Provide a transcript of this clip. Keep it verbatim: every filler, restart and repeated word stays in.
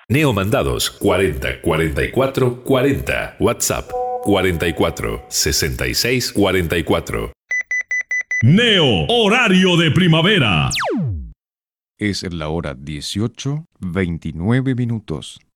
Neomandados cuarenta cuarenta y cuatro cuarenta. WhatsApp cuarenta y cuatro sesenta y seis cuarenta y cuatro. Neo, horario de primavera. Es la hora dieciocho, veintinueve minutos.